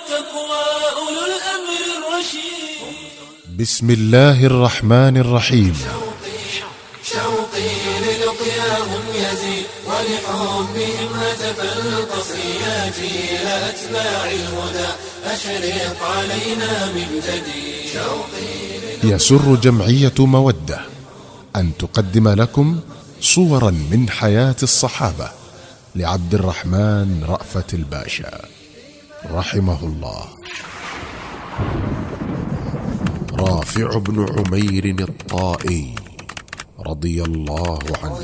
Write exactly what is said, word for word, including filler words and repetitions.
والتقوى أولو الأمر الرشيد. بسم الله الرحمن الرحيم. شوقي للقياهم يزيد ولحبهم هتف القصي جيل أتباع الهدى أشرق علينا من جديد. شوقي يسر جمعية مودة أن تقدم لكم صورا من حياة الصحابة لعبد الرحمن رأفت الباشا رحمه الله. رافع بن عمير الطائي رضي الله عنه.